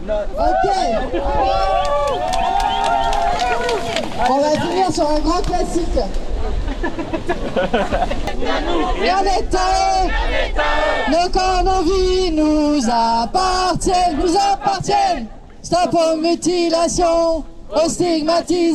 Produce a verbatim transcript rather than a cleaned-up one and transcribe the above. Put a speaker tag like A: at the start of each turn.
A: Ok. On va finir sur un grand classique. Rien n'est à eux. Nos corps, nos vies nous appartiennent, nous appartiennent. Stop aux mutilations, aux stigmatisés.